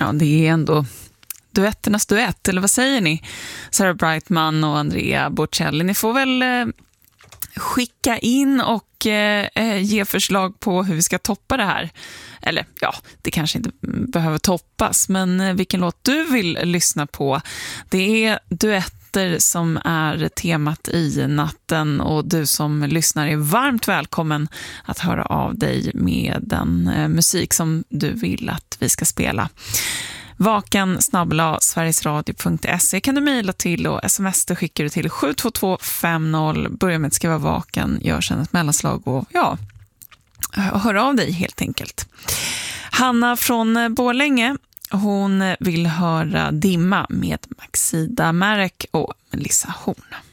Ja, det är ändå duetternas duett, eller vad säger ni? Sarah Brightman och Andrea Bocelli. Ni får väl skicka in och ge förslag på hur vi ska toppa det här. Eller ja, det kanske inte behöver toppas, men vilken låt du vill lyssna på. Det är duetter som är temat i natten, och du som lyssnar är varmt välkommen att höra av dig med den musik som du vill att vi ska spela. vaken@sverigesradio.se kan du mejla till, och sms det skickar du till 72250. Börja med att skriva vaken, gör sedan ett mellanslag och ja, hör av dig helt enkelt. Hanna från Borlänge, hon vill höra Dimma med Maxida Marek och Melissa Horn.